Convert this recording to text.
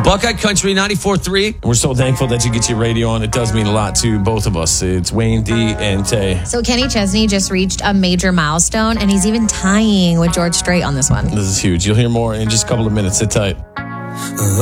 Buckeye Country 94.3. We're so thankful that you get your radio on. It does mean a lot to both of us. It's Wayne D and Tay. So Kenny Chesney just reached a major milestone, and he's even tying with George Strait on this one. This is huge. You'll hear more in just a couple of minutes. Sit tight.